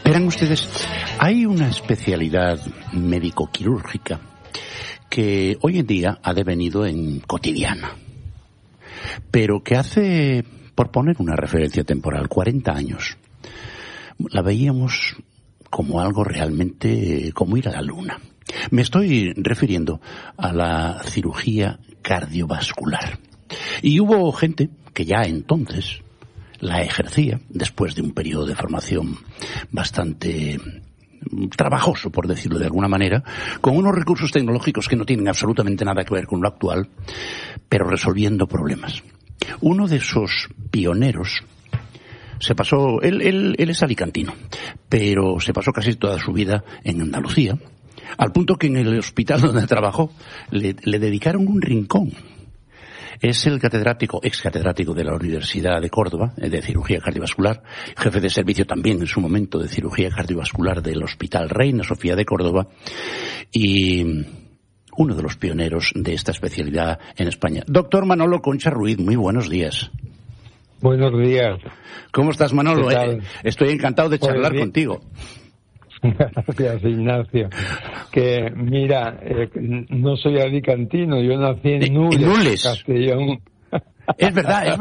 Verán ustedes, hay una especialidad médico-quirúrgica que hoy en día ha devenido en cotidiana, pero que hace, por poner una referencia temporal, 40 años, la veíamos como algo realmente como ir a la luna. Me estoy refiriendo a la cirugía cardiovascular. Y hubo gente que ya entonces la ejercía, después de un periodo de formación bastante trabajoso, por decirlo de alguna manera, con unos recursos tecnológicos que no tienen absolutamente nada que ver con lo actual, pero resolviendo problemas. Uno de esos pioneros se pasó, él es alicantino, pero se pasó casi toda su vida en Andalucía, al punto que en el hospital donde trabajó le dedicaron un rincón. Es el ex catedrático de la Universidad de Córdoba, de cirugía cardiovascular, jefe de servicio también en su momento de cirugía cardiovascular del Hospital Reina Sofía de Córdoba, y uno de los pioneros de esta especialidad en España. Doctor Manolo Concha Ruiz, muy buenos días. Buenos días. ¿Cómo estás, Manolo? Estoy encantado de charlar contigo. Gracias, Ignacio. Que mira, no soy alicantino, yo nací en Nules, Castellón. Es verdad.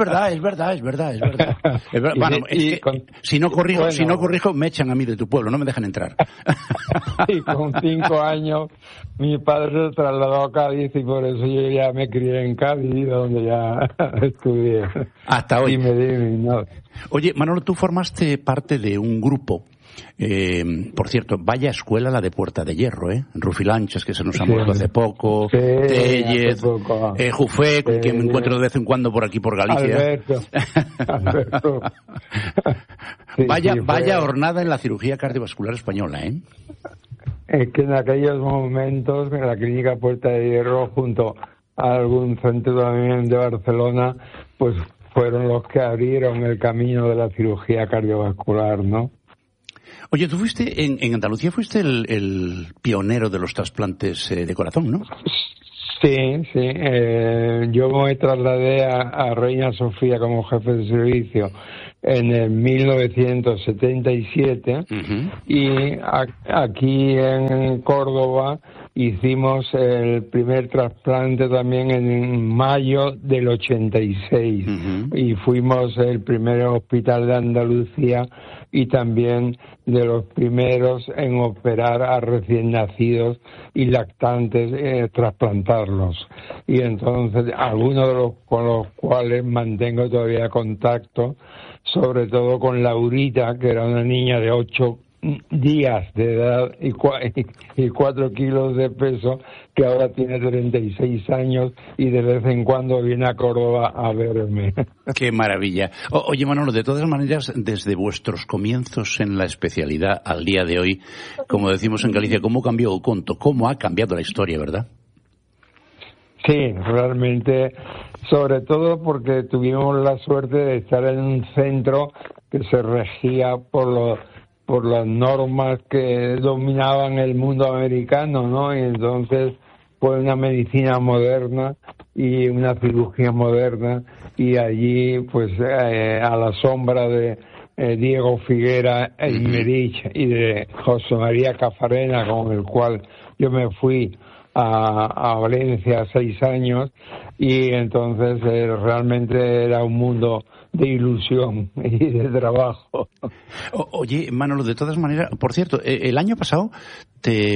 Bueno, si no corrijo, me echan a mí de tu pueblo, no me dejan entrar. Y con 5 años mi padre se trasladó a Cádiz y por eso yo ya me crié en Cádiz, donde ya estudié. Hasta hoy. Y me di mi nota. Oye, Manolo, tú formaste parte de un grupo. Por cierto, vaya escuela la de Puerta de Hierro, Rufilanchas, que se nos ha muerto hace poco, Tellez, Jufé, con quien me encuentro de vez en cuando por aquí por Galicia. Alberto. Vaya hornada en la cirugía cardiovascular española, Es que en aquellos momentos, en la clínica Puerta de Hierro, junto a algún centro también de Barcelona, pues fueron los que abrieron el camino de la cirugía cardiovascular, ¿no? Oye, tú fuiste, en Andalucía fuiste el pionero de los trasplantes de corazón, ¿no? Sí. Yo me trasladé a Reina Sofía como jefe de servicio en el 1977 y aquí en Córdoba hicimos el primer trasplante también en mayo del 86 y fuimos el primer hospital de Andalucía y también de los primeros en operar a recién nacidos y lactantes, trasplantarlos. Y entonces algunos de los con los cuales mantengo todavía contacto, sobre todo con Laurita, que era una niña de 8 días de edad y 4 kilos de peso, que ahora tiene 36 años y de vez en cuando viene a Córdoba a verme. ¡Qué maravilla! Oye, Manolo, de todas maneras, desde vuestros comienzos en la especialidad al día de hoy, como decimos en Galicia, ¿cómo cambió Oconto? ¿Cómo ha cambiado la historia, verdad? Sí, realmente, sobre todo porque tuvimos la suerte de estar en un centro que se regía por las normas que dominaban el mundo americano, ¿no? Y entonces fue una medicina moderna y una cirugía moderna, y allí, pues, a la sombra de Diego Figuera Eymerich y de José María Cafarena, con el cual yo me fui a Valencia 6 años, y entonces realmente era un mundo de ilusión y de trabajo. Oye, Manolo, de todas maneras, por cierto, el año pasado te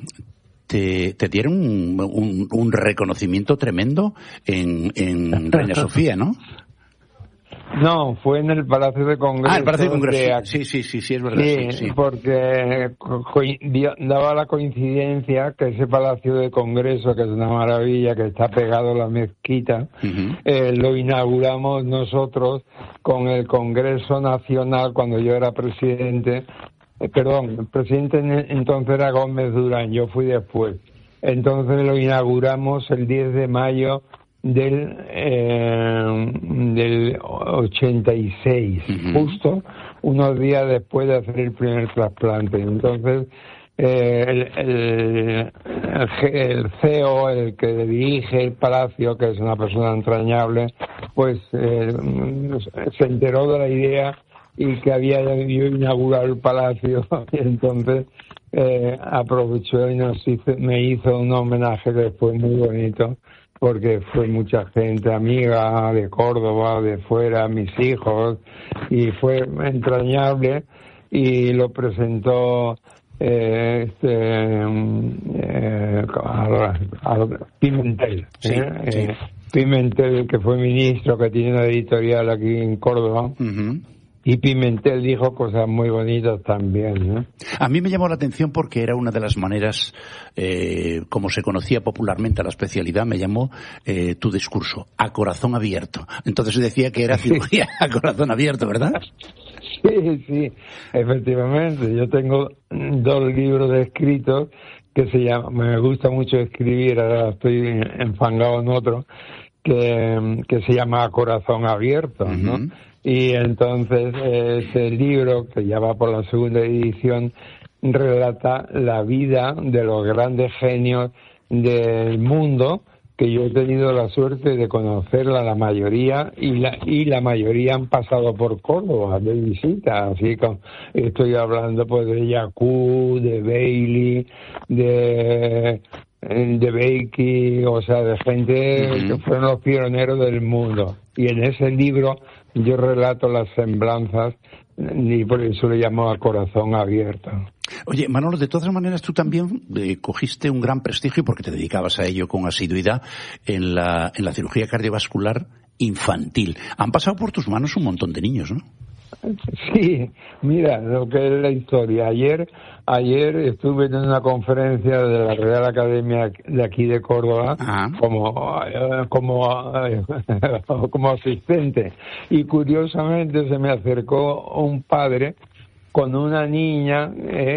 dieron un reconocimiento tremendo en Reina Sofía, ¿no? No, fue en el Palacio de Congreso. El Palacio de Congreso. Sí, es verdad. Sí, porque daba la coincidencia que ese Palacio de Congreso, que es una maravilla, que está pegado a la mezquita, lo inauguramos nosotros con el Congreso Nacional cuando yo era presidente. El presidente entonces era Gómez Durán, yo fui después. Entonces lo inauguramos el 10 de mayo del 86, justo unos días después de hacer el primer trasplante. Entonces el CEO, el que dirige el palacio, que es una persona entrañable, pues se enteró de la idea y que había yo inaugurado el palacio, y entonces aprovechó y me hizo un homenaje que fue muy bonito, porque fue mucha gente amiga de Córdoba, de fuera, mis hijos, y fue entrañable, y lo presentó Pimentel, sí. Pimentel, que fue ministro, que tiene una editorial aquí en Córdoba. Y Pimentel dijo cosas muy bonitas también, ¿no? A mí me llamó la atención porque era una de las maneras, como se conocía popularmente a la especialidad, me llamó tu discurso, a corazón abierto. Entonces decía que era cirugía a corazón abierto, ¿verdad? Sí, efectivamente. Yo tengo 2 libros escritos que se llaman, me gusta mucho escribir, ahora estoy enfangado en otro, que se llama A Corazón Abierto, ¿no? Y entonces ese libro, que ya va por la segunda edición, relata la vida de los grandes genios del mundo, que yo he tenido la suerte de conocerla la mayoría, y la mayoría han pasado por Córdoba de visita, así que estoy hablando pues de Yacú, de Bailey, de Becky, o sea, de gente que fueron los pioneros del mundo. Y en ese libro yo relato las semblanzas, y por eso le llamo A Corazón Abierto. Oye, Manolo, de todas maneras tú también cogiste un gran prestigio, porque te dedicabas a ello con asiduidad, en la cirugía cardiovascular infantil. Han pasado por tus manos un montón de niños, ¿no? Sí, mira lo que es la historia. Ayer estuve en una conferencia de la Real Academia de aquí de Córdoba como asistente, y curiosamente se me acercó un padre con una niña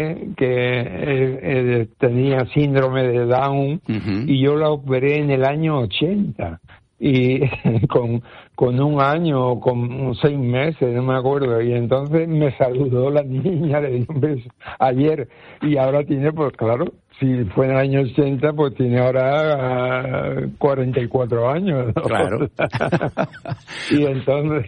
que tenía síndrome de Down, y yo la operé en el año 80. Y con 1 año o con 6 meses, no me acuerdo, y entonces me saludó la niña, le di un beso ayer, y ahora tiene, pues claro, si fue en el año 80, pues tiene ahora 44 años, ¿no? Claro. Y entonces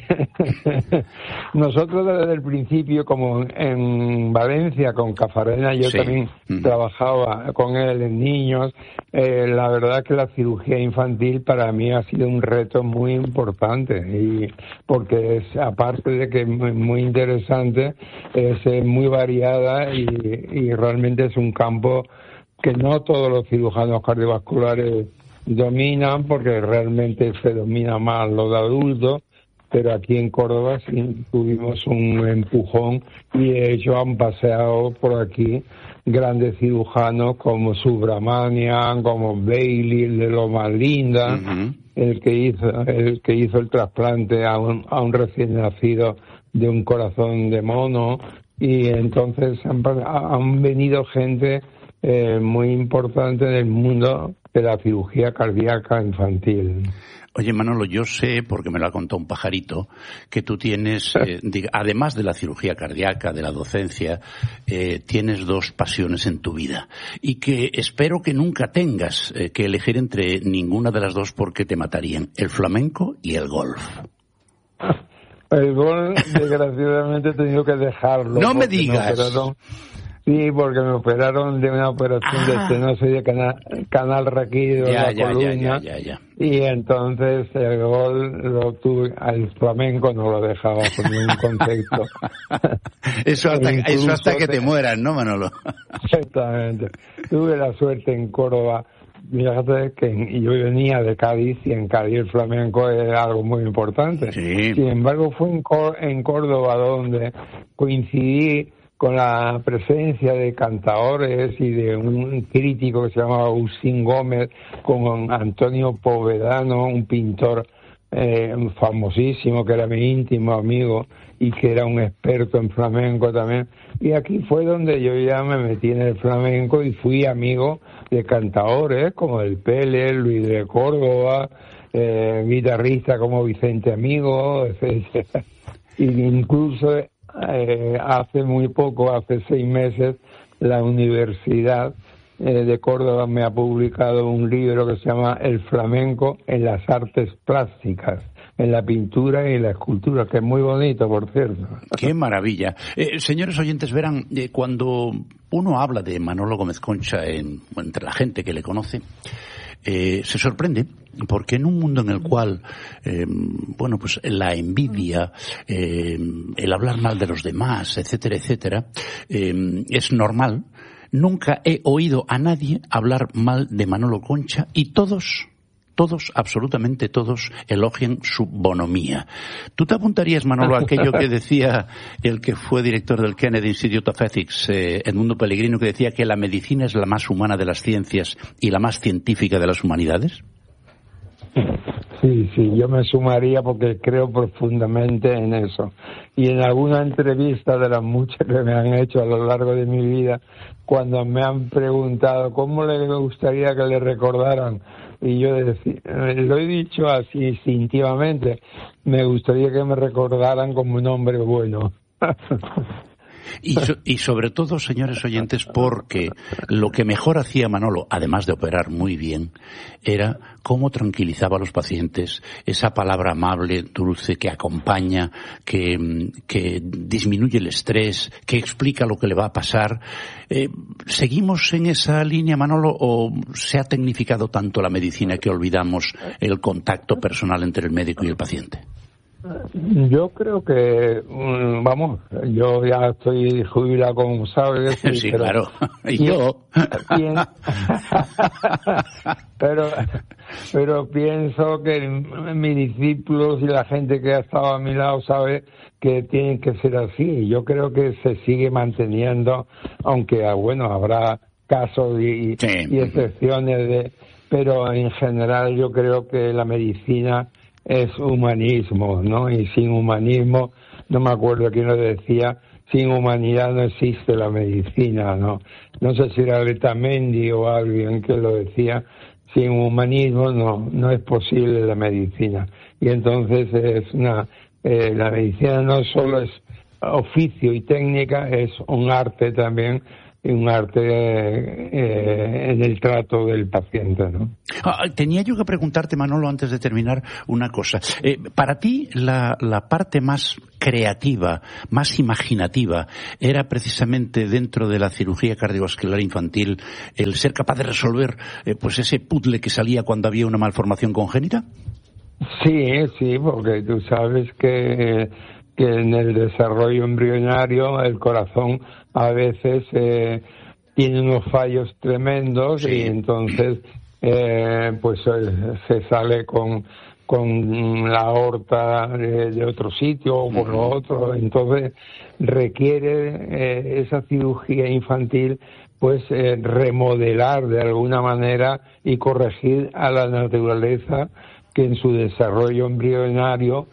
nosotros desde el principio, como en Valencia con Cafarena, yo también trabajaba con él en niños, la verdad que la cirugía infantil para mí ha sido un reto muy importante, y porque es, aparte de que es muy interesante, es muy variada, y realmente es un campo que no todos los cirujanos cardiovasculares dominan, porque realmente se domina más lo de adultos, pero aquí en Córdoba sí tuvimos un empujón, y de hecho han paseado por aquí grandes cirujanos como Subramanian, como Bailey, el de Loma Linda, el que hizo el trasplante a un recién nacido de un corazón de mono, y entonces han venido gente muy importante en el mundo de la cirugía cardíaca infantil. Oye, Manolo, yo sé, porque me lo ha contado un pajarito, que tú tienes, además de la cirugía cardíaca, de la docencia, tienes 2 pasiones en tu vida, y que espero que nunca tengas que elegir entre ninguna de las 2, porque te matarían: el flamenco y el golf. El golf, desgraciadamente, he tenido que dejarlo. ¡No me digas! Sí, porque me operaron de una operación de estenosis de canal raquídeo de la columna. Y entonces el gol lo tuve, al flamenco no lo dejaba con ningún concepto. Eso hasta que te mueras, ¿no, Manolo? Exactamente. Tuve la suerte en Córdoba. Fíjate que yo venía de Cádiz, y en Cádiz el flamenco es algo muy importante. Sí. Sin embargo, fue en Córdoba donde coincidí con la presencia de cantaores y de un crítico que se llamaba Agustín Gómez, con Antonio Povedano, un pintor famosísimo, que era mi íntimo amigo y que era un experto en flamenco también. Y aquí fue donde yo ya me metí en el flamenco y fui amigo de cantaores como el Pele, Luis de Córdoba, guitarristas como Vicente Amigo, etc. Y incluso hace muy poco, hace 6 meses, la Universidad de Córdoba me ha publicado un libro que se llama El flamenco en las artes plásticas, en la pintura y en la escultura, que es muy bonito, por cierto. ¡Qué maravilla! Señores oyentes, verán, cuando uno habla de Manolo Gómez Concha entre la gente que le conoce, se sorprende, porque en un mundo en el cual, pues la envidia, el hablar mal de los demás, etcétera, etcétera, es normal. Nunca he oído a nadie hablar mal de Manolo Concha y todos, absolutamente todos, elogian su bonomía. ¿Tú te apuntarías, Manolo, a aquello que decía el que fue director del Kennedy Institute of Ethics, Edmundo Pellegrino, que decía que la medicina es la más humana de las ciencias y la más científica de las humanidades? Sí, yo me sumaría porque creo profundamente en eso. Y en alguna entrevista de las muchas que me han hecho a lo largo de mi vida, cuando me han preguntado cómo le gustaría que le recordaran, y yo lo he dicho así instintivamente, me gustaría que me recordaran como un hombre bueno. Y sobre todo, señores oyentes, porque lo que mejor hacía Manolo, además de operar muy bien, era cómo tranquilizaba a los pacientes, esa palabra amable, dulce, que acompaña, que disminuye el estrés, que explica lo que le va a pasar. ¿Seguimos en esa línea, Manolo, o se ha tecnificado tanto la medicina que olvidamos el contacto personal entre el médico y el paciente? Yo creo que, yo ya estoy jubilado, como sabes. Sí, claro. Y yo. Pero pienso que mis discípulos y la gente que ha estado a mi lado sabe que tienen que ser así. Yo creo que se sigue manteniendo, aunque, habrá casos y excepciones, pero en general yo creo que la medicina es humanismo, ¿no? Y sin humanismo, no me acuerdo quién lo decía, sin humanidad no existe la medicina, ¿no? No sé si era Letamendi o alguien que lo decía, sin humanismo no es posible la medicina. Y entonces la medicina no solo es oficio y técnica, es un arte también, un arte en el trato del paciente, ¿no? Tenía yo que preguntarte, Manolo, antes de terminar, una cosa. Para ti, la parte más creativa, más imaginativa, era precisamente dentro de la cirugía cardiovascular infantil el ser capaz de resolver ese puzzle que salía cuando había una malformación congénita. Sí, porque tú sabes que en el desarrollo embrionario el corazón a veces tiene unos fallos tremendos, sí. Y entonces se sale con la aorta de otro sitio o por lo otro, entonces requiere esa cirugía infantil remodelar de alguna manera y corregir a la naturaleza que en su desarrollo embrionario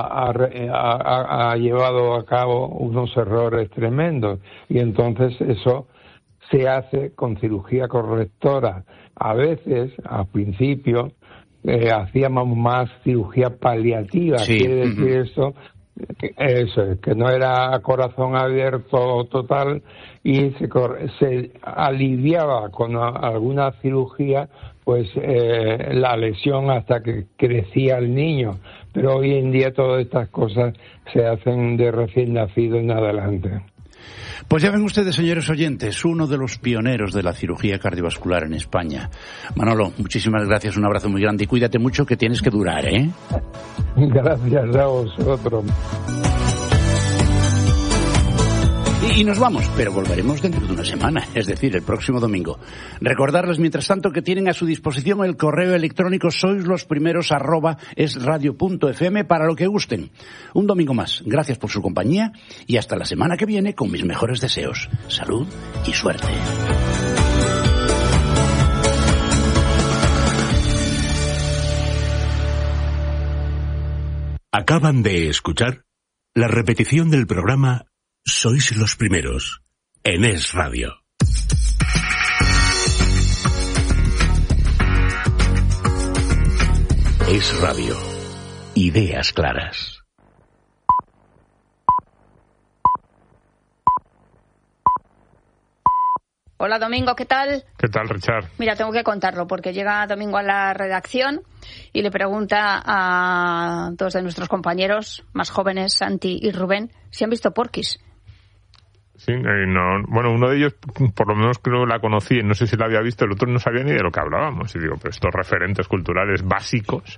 ha llevado a cabo unos errores tremendos, y entonces eso se hace con cirugía correctora. A veces, al principio, hacíamos más cirugía paliativa. Sí. Quiere decir que no era corazón abierto total, y se aliviaba con alguna cirugía la lesión hasta que crecía el niño. Pero hoy en día todas estas cosas se hacen de recién nacido en adelante. Pues ya ven ustedes, señores oyentes, uno de los pioneros de la cirugía cardiovascular en España. Manolo, muchísimas gracias, un abrazo muy grande y cuídate mucho, que tienes que durar, ¿eh? Gracias a vosotros. Y nos vamos, pero volveremos dentro de una semana, es decir, el próximo domingo. Recordarles, mientras tanto, que tienen a su disposición el correo electrónico soislosprimeros@esradio.fm para lo que gusten. Un domingo más. Gracias por su compañía y hasta la semana que viene con mis mejores deseos. Salud y suerte. Acaban de escuchar la repetición del programa Sois los Primeros, en Es Radio. Es Radio. Ideas claras. Hola Domingo, ¿qué tal? ¿Qué tal, Richard? Mira, tengo que contarlo porque llega Domingo a la redacción y le pregunta a dos de nuestros compañeros más jóvenes, Santi y Rubén, si han visto Porky's. Sí, no, bueno, uno de ellos, por lo menos creo que la conocí, no sé si la había visto, el otro no sabía ni de lo que hablábamos. Y digo, pero estos referentes culturales básicos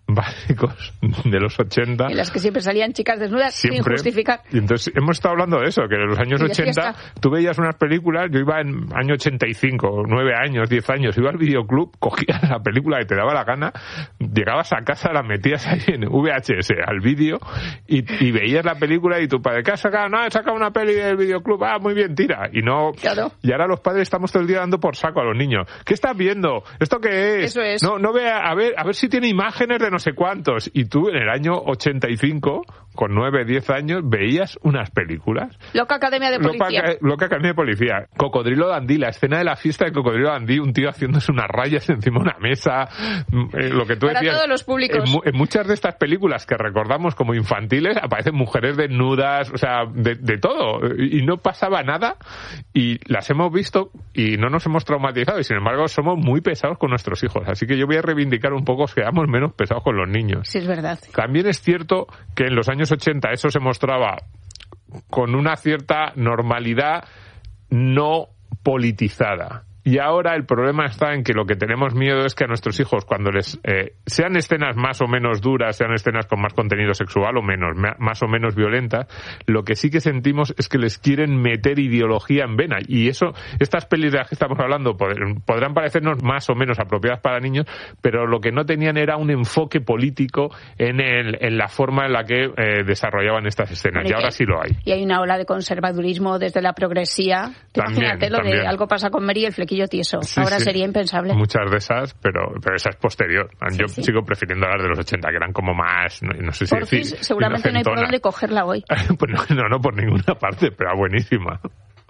de los 80. En las que siempre salían chicas desnudas sin justificar. Y entonces hemos estado hablando de eso, que en los años 80 tú veías unas películas, yo iba en año 85, 9 años, 10 años, iba al videoclub, cogías la película que te daba la gana, llegabas a casa, la metías ahí en VHS al vídeo y veías la película y tu padre, ¿qué has sacado? No, he sacado una peli del videoclub, muy bien, tira. Y no, claro. Y ahora los padres estamos todo el día dando por saco a los niños. ¿Qué estás viendo? ¿Esto qué es? Eso es. No vea, a ver si tiene imágenes de no sé cuántos. Y tú en el año 85, con 9, 10 años, veías unas películas. Loca Academia de Policía. Loca Academia de Policía. Cocodrilo Dandí, la escena de la fiesta de Cocodrilo Dandí, un tío haciéndose unas rayas encima de una mesa. Lo que tú para decías. Todos los públicos. En muchas de estas películas que recordamos como infantiles aparecen mujeres desnudas, o sea, de todo. Y no pasaba nada. Y las hemos visto y no nos hemos traumatizado. Y sin embargo somos muy pesados con nuestros hijos. Así que yo voy a reivindicar un poco que seamos menos pesados con los niños. Sí, es verdad. También es cierto que en los años 80 eso se mostraba con una cierta normalidad no politizada. Y ahora el problema está en que lo que tenemos miedo es que a nuestros hijos, cuando les sean escenas más o menos duras, sean escenas con más contenido sexual o menos, más o menos violentas, lo que sí que sentimos es que les quieren meter ideología en vena. Y eso, estas pelis de las que estamos hablando podrán parecernos más o menos apropiadas para niños, pero lo que no tenían era un enfoque político en la forma en la que desarrollaban estas escenas. Y ahora sí lo hay. Y hay una ola de conservadurismo desde la progresía. Imagínate lo de Algo pasa con Mary y el flequillo tieso. Sí, ahora sería impensable. Muchas de esas, pero esa es posterior. Yo sigo prefiriendo las de los 80, que eran como más, no sé si decir, seguramente no hay por dónde cogerla hoy. Pues no por ninguna parte, pero buenísima.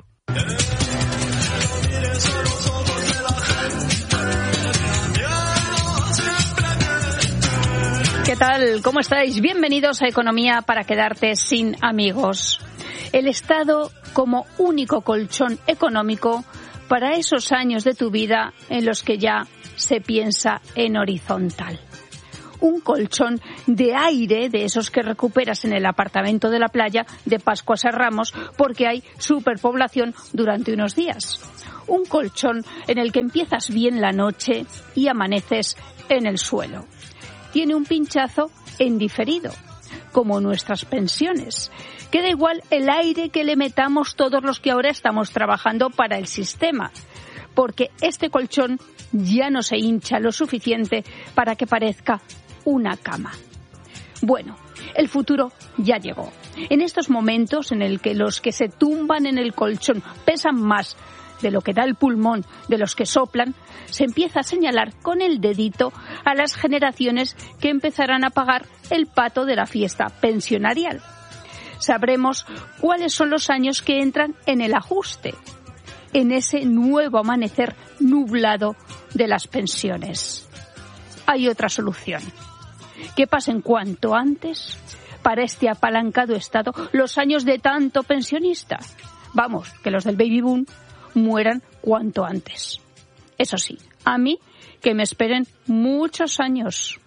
¿Qué tal? ¿Cómo estáis? Bienvenidos a Economía para quedarte sin amigos. El Estado como único colchón económico para esos años de tu vida en los que ya se piensa en horizontal. Un colchón de aire de esos que recuperas en el apartamento de la playa de Pascuas a Ramos porque hay superpoblación durante unos días. Un colchón en el que empiezas bien la noche y amaneces en el suelo. Tiene un pinchazo en diferido, como nuestras pensiones. Que da igual el aire que le metamos todos los que ahora estamos trabajando para el sistema, porque este colchón ya no se hincha lo suficiente para que parezca una cama. Bueno, el futuro ya llegó. En estos momentos en el que los que se tumban en el colchón pesan más de lo que da el pulmón de los que soplan, se empieza a señalar con el dedito a las generaciones que empezarán a pagar el pato de la fiesta pensionarial. Sabremos cuáles son los años que entran en el ajuste, en ese nuevo amanecer nublado de las pensiones. Hay otra solución. Que pasen cuanto antes, para este apalancado Estado, los años de tanto pensionista. Vamos, que los del baby boom mueran cuanto antes. Eso sí, a mí que me esperen muchos años.